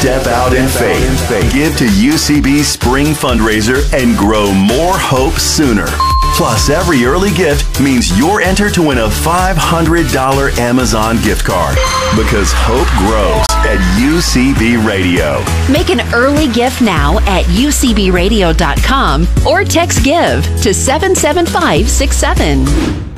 Step out in faith. Give to UCB's spring fundraiser and grow more hope sooner. Plus, every early gift means you're entered to win a $500 Amazon gift card. Because hope grows at UCB Radio. Make an early gift now at ucbradio.com or text GIVE to 77567.